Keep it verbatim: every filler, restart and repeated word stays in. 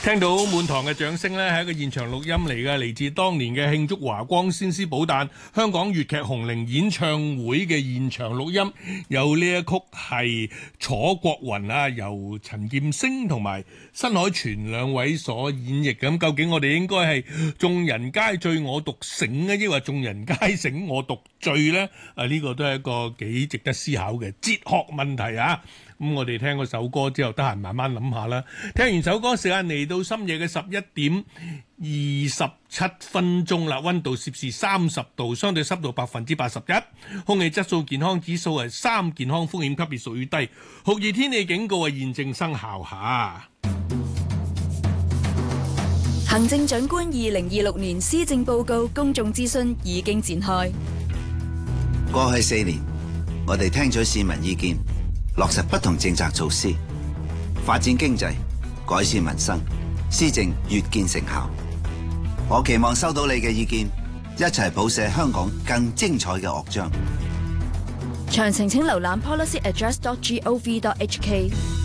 聽到滿堂嘅掌聲呢，係一個現場錄音嚟嘅，嚟自當年嘅慶祝華光先師寶誕香港粵劇紅伶演唱會嘅現場錄音，有呢一曲係楚國雲啊，由陳劍聲同埋新海泉兩位所演繹。咁究竟我哋應該係眾人皆醉我獨醒呢，抑或眾人皆醒我獨醉呢？啊，呢個都係一個幾值得思考嘅哲學問題啊！咁我哋聽嗰首歌之後，得閒慢慢諗下啦。聽完首歌，時間嚟到深夜嘅十一點二十七分鐘啦，溫度攝氏三十度，相對濕度百分之八十一，空氣質素健康指數係三，健康風險級別屬於低，酷熱天氣警告係現正生效下。 行政長官二零二六年施政報告公眾諮詢已經展開。 過去四年，我哋聽取市民意見，落實不同政策措施，發展經濟，改善民生，施政越見成效。我期望收到你嘅意見，一齊譜寫香港更精彩嘅樂章。 詳情請瀏覽 policy address dot gov dot hk。